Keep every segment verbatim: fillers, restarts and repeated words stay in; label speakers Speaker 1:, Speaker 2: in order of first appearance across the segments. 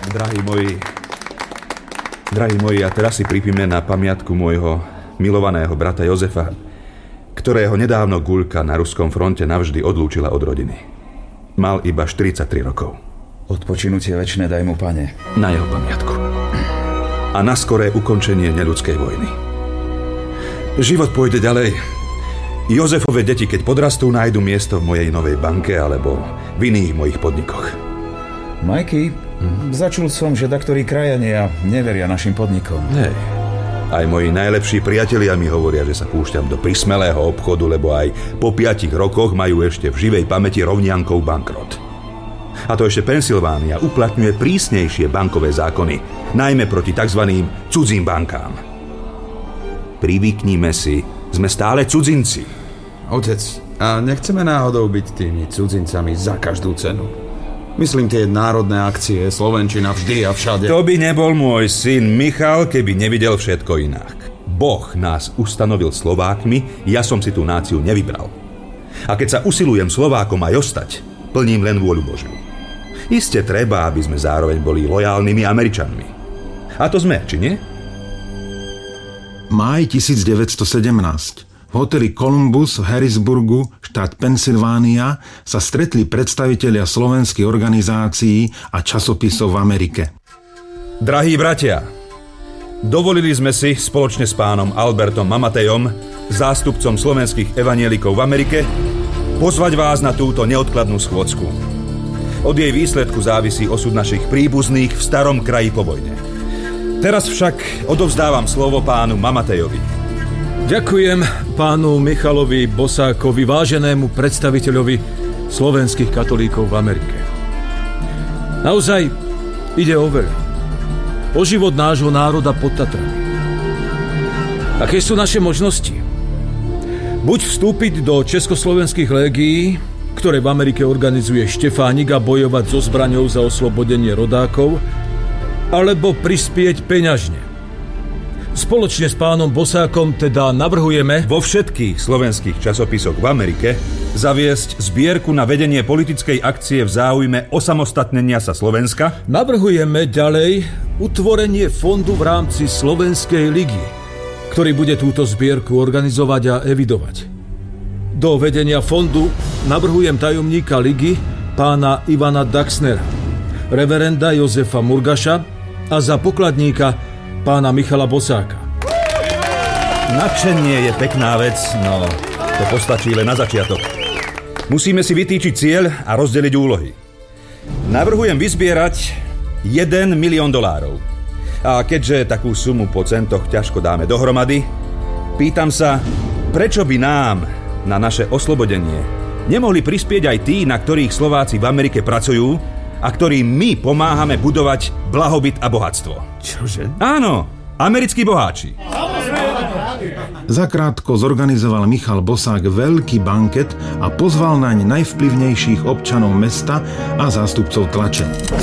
Speaker 1: Drahí moji, drahí moji, a teraz si pripíme na pamiatku môjho milovaného brata Jozefa, ktorého nedávno guľka na ruskom fronte navždy odlúčila od rodiny. Mal iba štyridsaťtri rokov.
Speaker 2: Odpočinutie večné daj mu, Pane.
Speaker 1: Na jeho pamiatku. A na skoré ukončenie neľudskej vojny. Život pôjde ďalej. Jozefove deti, keď podrastú, nájdu miesto v mojej novej banke alebo v iných mojich podnikoch.
Speaker 2: Majky, hm? Začul som, že daktorí krajania neveria našim podnikom.
Speaker 1: Hej. Aj moji najlepší priatelia mi hovoria, že sa púšťam do prismelého obchodu, lebo aj po piatich rokoch majú ešte v živej pamäti rovniankov bankrot. A to ešte Pensylvánia uplatňuje prísnejšie bankové zákony, najmä proti tzv. Cudzím bankám. Privyknime si, sme stále cudzinci.
Speaker 3: Otec, a nechceme náhodou byť tými cudzincami za každú cenu? Myslím tie národné akcie, Slovenčina vždy a všade.
Speaker 1: To by nebol môj syn Michal, keby nevidel všetko inak. Boh nás ustanovil Slovákmi, ja som si tú náciu nevybral. A keď sa usilujem Slovákom aj ostať, plním len vôľu Božiu. Iste treba, aby sme zároveň boli lojálnymi Američanmi. A to sme, či nie?
Speaker 4: Máj devätnásťstosedemnásť. V hoteli Columbus v Harrisburgu, štát Pensylvánia, sa stretli predstavitelia slovenských organizácií a časopisov v Amerike.
Speaker 1: Drahí bratia, dovolili sme si spoločne s pánom Albertom Mamatejom, zástupcom slovenských evanielikov v Amerike, pozvať vás na túto neodkladnú schôdzku. Od jej výsledku závisí osud našich príbuzných v starom kraji po vojne. Teraz však odovzdávam slovo pánu Mamatejovi.
Speaker 5: Ďakujem pánu Michalovi Bosákovi, váženému predstaviteľovi slovenských katolíkov v Amerike. Naozaj ide o veľa. O život nášho národa pod Tatrami. Aké sú naše možnosti? Buď vstúpiť do československých légií, ktoré v Amerike organizuje Štefánik, a bojovať so zbraňou za oslobodenie rodákov, alebo prispieť peňažne. Spoločne s pánom Bosákom teda navrhujeme
Speaker 1: vo všetkých slovenských časopisoch v Amerike zaviesť zbierku na vedenie politickej akcie v záujme osamostatnenia sa Slovenska.
Speaker 5: Navrhujeme ďalej utvorenie fondu v rámci Slovenskej ligy, ktorý bude túto zbierku organizovať a evidovať. Do vedenia fondu navrhujem tajomníka ligy pána Ivana Daxnera, reverenda Jozefa Murgaša a za pokladníka pána Michala Bosáka.
Speaker 1: Nadšenie je pekná vec, no to postačí len na začiatok. Musíme si vytýčiť cieľ a rozdeliť úlohy. Navrhujem vyzbierať jeden milión dolárov. A keďže takú sumu po centoch ťažko dáme dohromady, pýtam sa, prečo by nám na naše oslobodenie nemohli prispieť aj tí, na ktorých Slováci v Amerike pracujú a ktorým my pomáhame budovať blahobyt a bohatstvo.
Speaker 3: Čože?
Speaker 1: Áno, americkí boháči.
Speaker 4: Zakrátko zorganizoval Michal Bosák veľký banket a pozval naň najvplyvnejších občanov mesta a zástupcov tlače.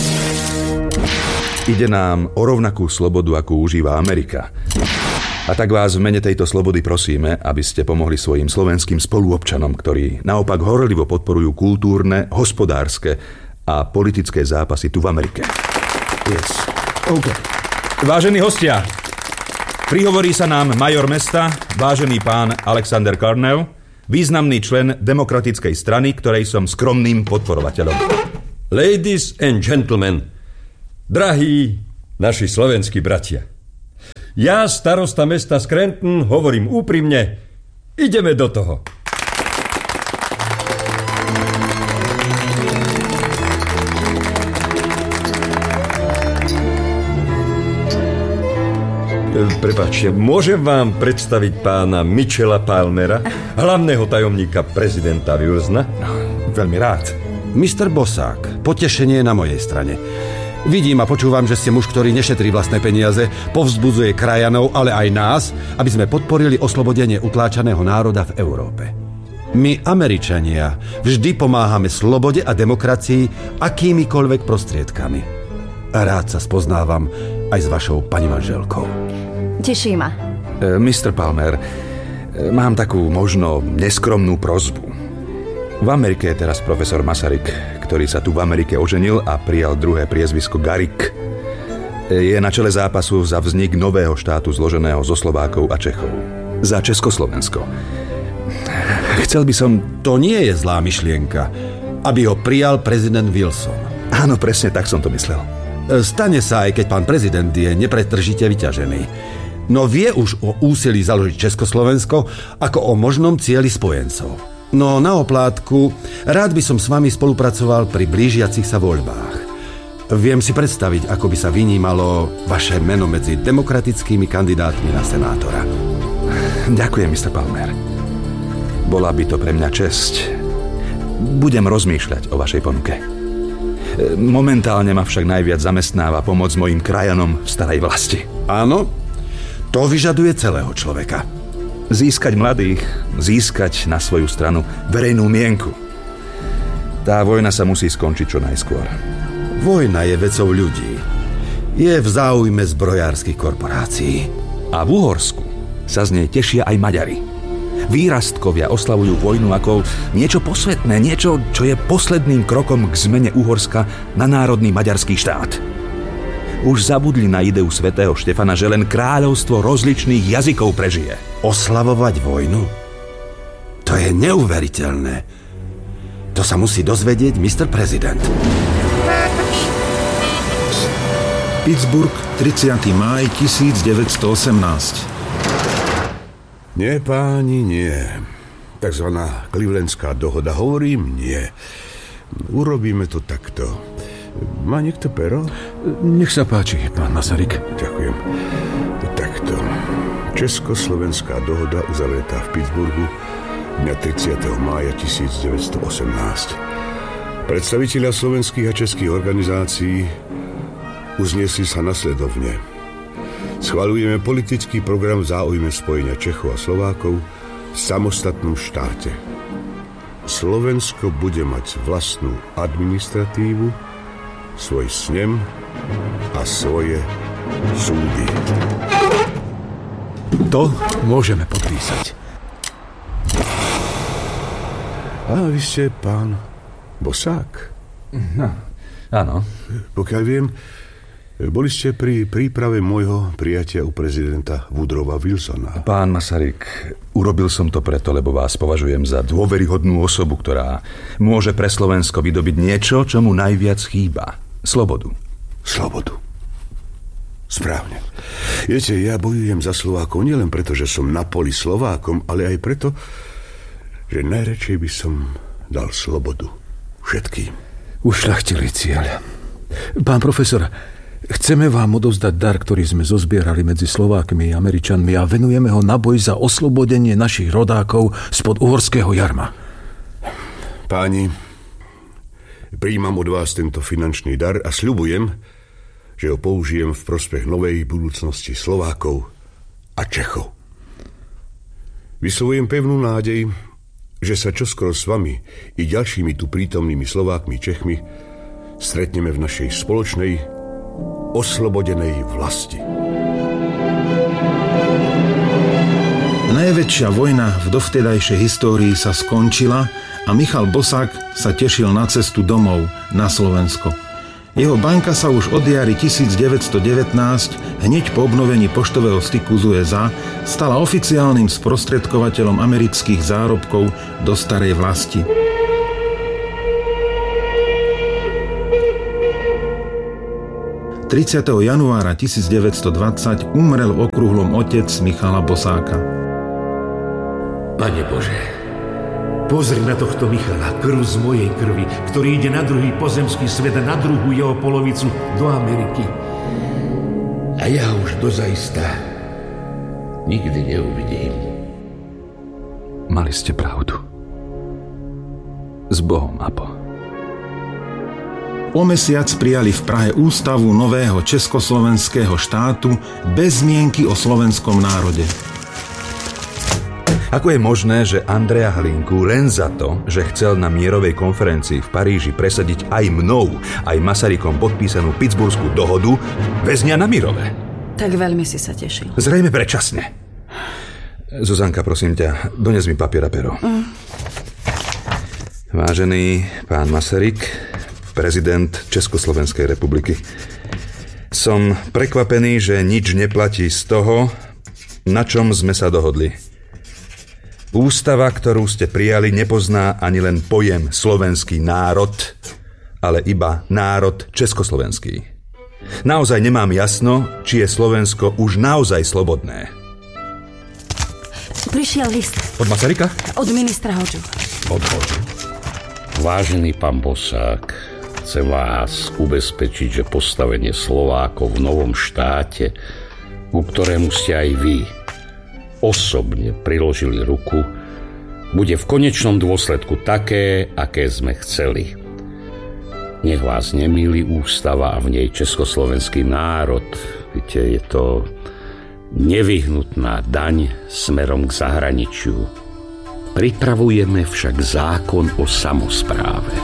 Speaker 1: Ide nám o rovnakú slobodu, akú užíva Amerika. A tak vás v mene tejto slobody prosíme, aby ste pomohli svojim slovenským spoluobčanom, ktorí naopak horlivo podporujú kultúrne, hospodárske a politické zápasy tu v Amerike.
Speaker 3: Yes. OK.
Speaker 1: Vážení hostia, prihovorí sa nám major mesta, vážený pán Alexander Carnell, významný člen Demokratickej strany, ktorej som skromným podporovateľom.
Speaker 6: Ladies and gentlemen, drahí naši slovenskí bratia, ja, starosta mesta Scranton, hovorím úprimne, ideme do toho. Prepáčte, môžem vám predstaviť pána Mitchella Palmera, hlavného tajomníka prezidenta Wilsona?
Speaker 1: No, veľmi rád.
Speaker 3: mister Bosák, potešenie na mojej strane. Vidím a počúvam, že ste muž, ktorý nešetrí vlastné peniaze, povzbudzuje krajanov, ale aj nás, aby sme podporili oslobodenie utláčaného národa v Európe. My, Američania, vždy pomáhame slobode a demokracii akýmikoľvek prostriedkami. A rád sa spoznávam aj s vašou pani manželkou.
Speaker 7: Teší ma.
Speaker 1: E, mister Palmer, e, mám takú možno neskromnú prosbu. V Amerike je teraz profesor Masaryk, ktorý sa tu v Amerike oženil a prijal druhé priezvisko Garik. Je na čele zápasu za vznik nového štátu zloženého zo Slovákov a Čechov. Za Československo. Chcel by som...
Speaker 3: To nie je zlá myšlienka, aby ho prijal prezident Wilson.
Speaker 1: Áno, presne tak som to myslel.
Speaker 3: Stane sa, aj keď pán prezident je nepretržite vyťažený. No vie už o úsilí založiť Československo ako o možnom cieli spojencov. No na oplátku, rád by som s vami spolupracoval pri blížiacich sa voľbách. Viem si predstaviť, ako by sa vynímalo vaše meno medzi demokratickými kandidátmi na senátora.
Speaker 1: Ďakujem, mister Palmer. Bola by to pre mňa česť. Budem rozmýšľať o vašej ponuke. Momentálne ma však najviac zamestnáva pomoc mojim krajanom v starej vlasti.
Speaker 3: Áno, to vyžaduje celého človeka.
Speaker 1: Získať mladých, získať na svoju stranu verejnú mienku. Tá vojna sa musí skončiť čo najskôr.
Speaker 3: Vojna je vecou ľudí. Je v záujme zbrojárskych korporácií.
Speaker 1: A v Uhorsku sa z nej tešia aj Maďari. Výrastkovia oslavujú vojnu ako niečo posvetné, niečo, čo je posledným krokom k zmene Uhorska na národný maďarský štát. Už zabudli na ideu svätého Štefana, že len kráľovstvo rozličných jazykov prežije.
Speaker 3: Oslavovať vojnu? To je neuveriteľné. To sa musí dozvedieť mister prezident.
Speaker 4: Pittsburgh, tridsiateho mája tisícdeväťstoosemnásť.
Speaker 7: Nie, páni, nie. Takzvaná Clevelandská dohoda. Hovorím, nie. Urobíme to takto. Má niekto pero?
Speaker 5: Nech sa páči, pán Masaryk.
Speaker 7: Ďakujem. Takto. Československá dohoda uzavretá v Pittsburghu dňa tridsiateho mája tisícdeväťstoosemnásť. Predstavitelia slovenských a českých organizácií uzniesli sa nasledovne. Schvaľujeme politický program v záujme spojenia Čechov a Slovákov v samostatnom štáte. Slovensko bude mať vlastnú administratívu, svoj snem a svoje súdy.
Speaker 5: To môžeme podpísať.
Speaker 7: A vy ste pán Bosák?
Speaker 1: No, áno.
Speaker 7: Pokiaľ viem, boli ste pri príprave môjho prijatia u prezidenta Woodrowa Wilsona.
Speaker 1: Pán Masaryk, urobil som to preto, lebo vás považujem za dôveryhodnú osobu, ktorá môže pre Slovensko vydobiť niečo, čo mu najviac chýba. Slobodu.
Speaker 7: Slobodu. Správne. Viete, ja bojujem za Slovákov nielen preto, že som na poli Slovákom, ale aj preto, že najradšej by som dal slobodu všetkým.
Speaker 5: Ušľachtilý cieľ. Pán profesor, chceme vám odovzdať dar, ktorý sme zozbierali medzi Slovákmi a Američanmi a venujeme ho na boj za oslobodenie našich rodákov spod uhorského jarma.
Speaker 7: Páni, prijímam od vás tento finančný dar a sľubujem, že ho použijem v prospech novej budúcnosti Slovákov a Čechov. Vyslovujem pevnú nádej, že sa čoskoro s vami i ďalšími tu prítomnými Slovákmi Čechmi stretneme v našej spoločnej oslobodenej vlasti.
Speaker 4: Najväčšia vojna v dovtedajšej histórii sa skončila a Michal Bosák sa tešil na cestu domov na Slovensko. Jeho banka sa už od jary devätnásťstodevätnásť, hneď po obnovení poštového styku z ú es á, stala oficiálnym sprostredkovateľom amerických zárobkov do starej vlasti. tridsiateho januára tisícdeväťstodvadsať umrel v okrúhlom otec Michala Bosáka.
Speaker 8: Pane Bože, pozri na tohto Michala, krv z mojej krvi, ktorý ide na druhý pozemský svet a na druhú jeho polovicu do Ameriky. A ja už dozaista nikdy neuvidím.
Speaker 1: Mali ste pravdu. S Bohom, Apo.
Speaker 4: O mesiac prijali v Prahe ústavu nového československého štátu bez zmienky o slovenskom národe.
Speaker 1: Ako je možné, že Andreja Hlinku len za to, že chcel na mierovej konferencii v Paríži presadiť aj mnou, aj Masarykom podpísanú Pittsburghskú dohodu, väzňa na Mirove?
Speaker 9: Tak veľmi si sa tešil.
Speaker 1: Zrejme predčasne. Zuzanka, prosím ťa, dones mi papier a pero. Mm. Vážený pán Masaryk, prezident Československej republiky. Som prekvapený, že nič neplatí z toho, na čom sme sa dohodli. Ústava, ktorú ste prijali, nepozná ani len pojem slovenský národ, ale iba národ československý. Naozaj nemám jasno, či je Slovensko už naozaj slobodné.
Speaker 9: Prišiel list.
Speaker 1: Od Masaryka?
Speaker 9: Od ministra Hodžu.
Speaker 8: Od Hodžu. Vážený pán Bosák, chcem vás ubezpečiť, že postavenie Slovákov v novom štáte, ku ktorému ste aj vy osobne priložili ruku, bude v konečnom dôsledku také, aké sme chceli. Nech vás nemýli ústava a v nej československý národ. Viete, je to nevyhnutná daň smerom k zahraničiu. Pripravujeme však zákon o samospráve.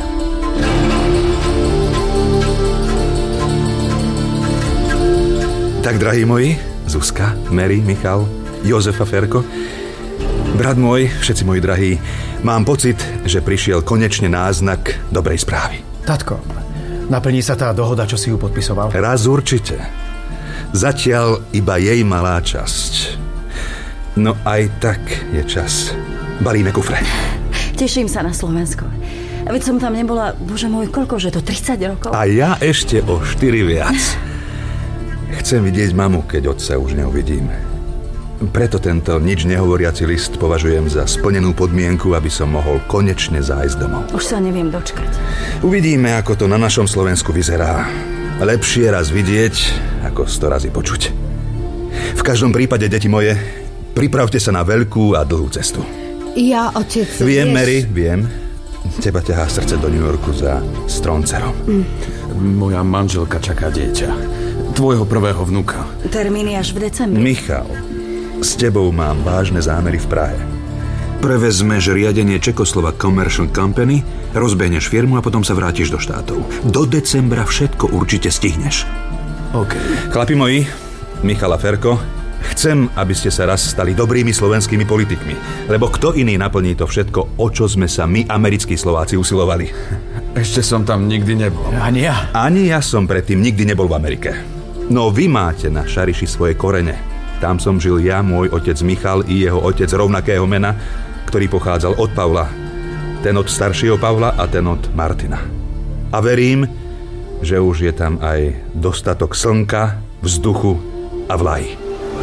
Speaker 1: Tak, drahí moji, Zuzka, Mary, Michal, Jozef a Ferko, brat môj, všetci moji drahí, mám pocit, že prišiel konečne náznak dobrej správy.
Speaker 10: Tatko, naplní sa tá dohoda, čo si ju podpisoval?
Speaker 1: Raz určite. Zatiaľ iba jej malá časť. No aj tak je čas. Balíme kufre.
Speaker 9: Teším sa na Slovensko. Veď som tam nebola, bože môj, koľko, že to tridsať rokov?
Speaker 1: A ja ešte o štyri viac. Chcem vidieť mamu, keď otca už neuvidím. Preto tento nič nehovoriaci list považujem za splnenú podmienku, aby som mohol konečne zájsť domov.
Speaker 9: Už sa neviem dočkať.
Speaker 1: Uvidíme, ako to na našom Slovensku vyzerá. Lepšie raz vidieť, ako sto razy počuť. V každom prípade, deti moje, pripravte sa na veľkú a dlhú cestu.
Speaker 11: Ja, otec,
Speaker 1: Viem,
Speaker 11: vieš...
Speaker 1: Mary, viem. Teba ťahá srdce do New Yorku za stroncerom.
Speaker 2: Mm. Moja manželka čaká dieťa. Tvojho prvého vnuka.
Speaker 9: Termín je až v decembri.
Speaker 1: Michal, s tebou mám vážne zámery v Prahe. Prevezmeš riadenie Czechoslovak Commercial Company, rozbehneš firmu a potom sa vrátiš do štátov. Do decembra všetko určite stihneš.
Speaker 2: OK.
Speaker 1: Chlapi moji, Michal a Ferko, chcem, aby ste sa raz stali dobrými slovenskými politikmi, lebo kto iný naplní to všetko, o čo sme sa my, americkí Slováci, usilovali.
Speaker 2: Ešte som tam nikdy nebol.
Speaker 10: Ani ja.
Speaker 1: Ani ja som predtým nikdy nebol v Amerike. No vy máte na Šariši svoje korene. Tam som žil ja, môj otec Michal i jeho otec rovnakého mena, ktorý pochádzal od Pavla. Ten od staršieho Pavla a ten od Martina. A verím, že už je tam aj dostatok slnka, vzduchu a vlaji.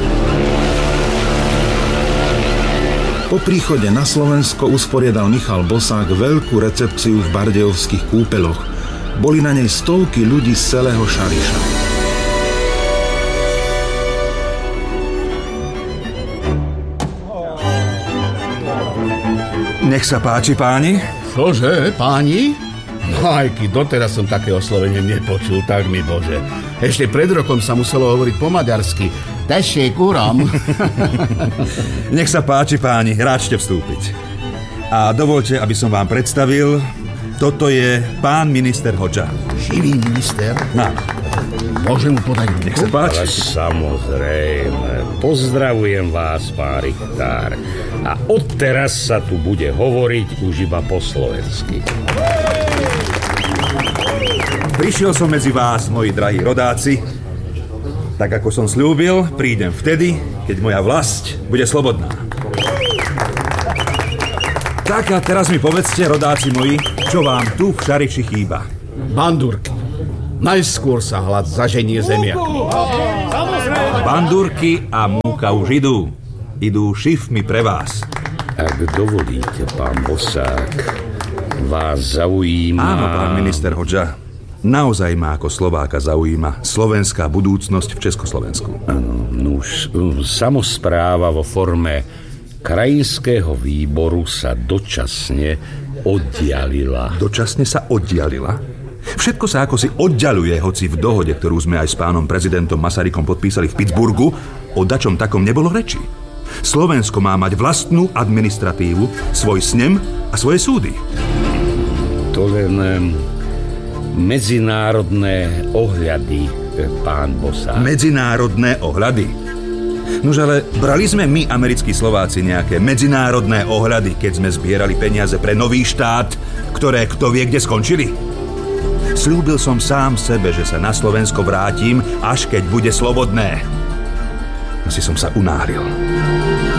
Speaker 4: Po príchode na Slovensko usporiadal Michal Bosák veľkú recepciu v bardejovských kúpeľoch. Boli na nej stovky ľudí z celého Šariša.
Speaker 1: Nech sa páči, páni.
Speaker 12: Čože, páni? No aj keď doteraz som také oslovenie nepočul, tak mi bože. Ešte pred rokom sa muselo hovoriť po maďarsky. Teší kurom.
Speaker 1: Nech sa páči, páni, ráčte vstúpiť. A dovolte, aby som vám predstavil, toto je pán minister Hodža.
Speaker 12: Živý minister?
Speaker 1: No.
Speaker 12: Môžem mu podať ruku?
Speaker 1: Nech sa páči.
Speaker 8: Ale samozrejme. Pozdravujem vás, pán Richtár. A odteraz sa tu bude hovoriť už iba po slovensky.
Speaker 1: Prišiel som medzi vás, moji drahí rodáci. Tak ako som sľúbil, prídem vtedy, keď moja vlast bude slobodná. Tak a teraz mi povedzte, rodáci moji, čo vám tu v Šariši chýba.
Speaker 12: Bandurky. Najskôr sa hlad zaženie zemiakom.
Speaker 1: Bandurky a múka už idú. Idú šifmy pre vás.
Speaker 8: Ak dovolíte, pán Bosák, vás zaujíma...
Speaker 1: Áno, pán minister Hodža. Naozaj ma ako Slováka zaujíma slovenská budúcnosť v Československu.
Speaker 8: Áno, nuž, samospráva vo forme krajinského výboru sa dočasne oddialila.
Speaker 1: Dočasne sa oddialila? Všetko sa ako si oddialuje, hoci v dohode, ktorú sme aj s pánom prezidentom Masarykom podpísali v Pittsburghu, o dačom takom nebolo reči. Slovensko má mať vlastnú administratívu, svoj snem a svoje súdy.
Speaker 8: To len medzinárodné ohľady, pán Bosák.
Speaker 1: Medzinárodné ohľady? Nož ale brali sme my, americkí Slováci, nejaké medzinárodné ohľady, keď sme zbierali peniaze pre nový štát, ktoré kto vie, kde skončili? Sľúbil som sám sebe, že sa na Slovensko vrátim, až keď bude slobodné. Asi som sa unáhlil.